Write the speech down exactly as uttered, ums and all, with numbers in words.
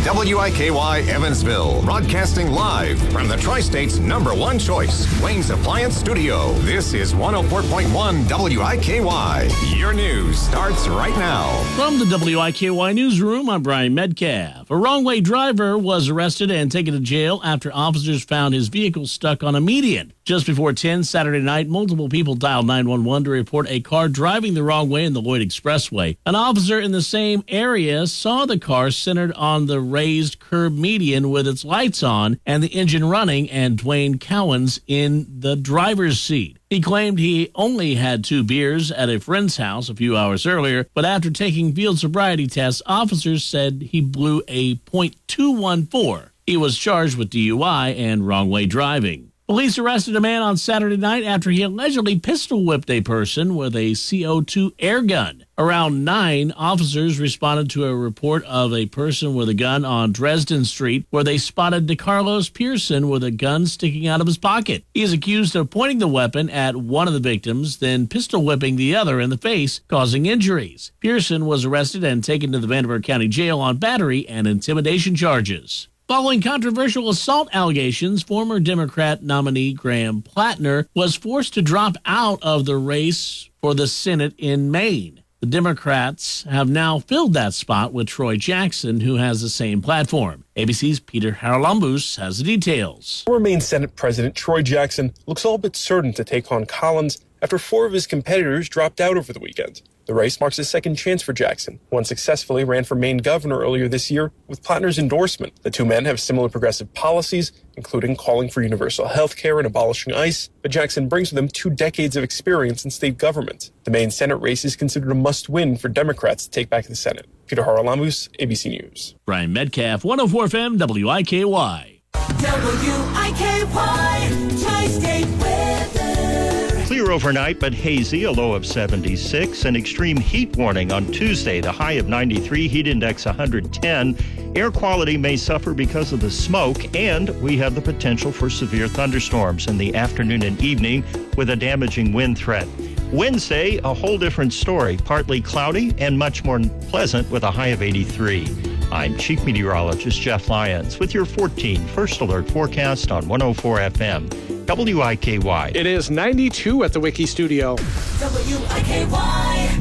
W I K Y Evansville, broadcasting live from the Tri-State's number one choice, Wayne's Appliance Studio. This is one oh four point one W I K Y. Your news starts right now. From the W I K Y newsroom, I'm Brian Metcalf. A wrong-way driver was arrested and taken to jail after officers found his vehicle stuck on a median. Just before ten Saturday night, multiple people dialed nine one one to report a car driving the wrong way in the Lloyd Expressway. An officer in the same area saw the car centered on the raised curb median with its lights on and the engine running, and Dwayne Cowens in the driver's seat. He claimed he only had two beers at a friend's house a few hours earlier, but after taking field sobriety tests, officers said he blew a point two one four. He was charged with D U I and wrong-way driving. Police arrested a man on Saturday night after he allegedly pistol-whipped a person with a C O two air gun. Around nine, officers responded to a report of a person with a gun on Dresden Street, where they spotted DeCarlos Pearson with a gun sticking out of his pocket. He is accused of pointing the weapon at one of the victims, then pistol-whipping the other in the face, causing injuries. Pearson was arrested and taken to the Vanderbilt County Jail on battery and intimidation charges. Following controversial assault allegations, former Democrat nominee Graham Plattner was forced to drop out of the race for the Senate in Maine. The Democrats have now filled that spot with Troy Jackson, who has the same platform. A B C's Peter Haralambous has the details. Former Maine Senate President Troy Jackson looks all but certain to take on Collins after four of his competitors dropped out over the weekend. The race marks a second chance for Jackson, who unsuccessfully ran for Maine governor earlier this year with Plattner's endorsement. The two men have similar progressive policies, including calling for universal health care and abolishing ICE, but Jackson brings with him two decades of experience in state government. The Maine Senate race is considered a must-win for Democrats to take back the Senate. Peter Haralambous, A B C News. Brian Metcalf, one oh four F M, W I K Y. W I K Y, Tri-State weather. Clear overnight, but hazy, a low of seventy-six. An extreme heat warning on Tuesday, the high of ninety-three, heat index one hundred ten. Air quality may suffer because of the smoke, and we have the potential for severe thunderstorms in the afternoon and evening with a damaging wind threat. Wednesday, a whole different story, partly cloudy and much more pleasant with a high of eighty-three. I'm Chief Meteorologist Jeff Lyons with your fourteen First Alert forecast on one oh four F M, W I K Y. It is ninety-two at the Wiki Studio. W I K Y.